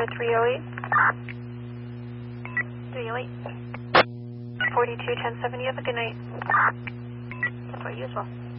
308. 308. 421070, have a good night. That's what you as well.